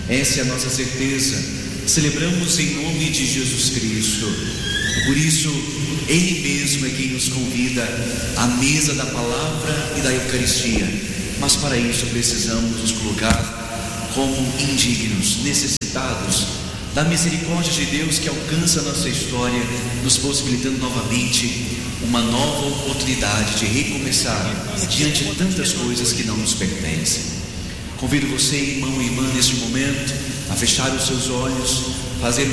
Essa é a nossa certeza. Celebramos em nome de Jesus Cristo. Por isso, Ele mesmo é quem nos convida à mesa da palavra e da Eucaristia. Mas para isso precisamos nos colocar como indignos, necessitados da misericórdia de Deus que alcança a nossa história, nos possibilitando novamente uma nova oportunidade de recomeçar diante de tantas coisas que não nos pertencem. Convido você, irmão e irmã, neste momento, a fechar os seus olhos, fazer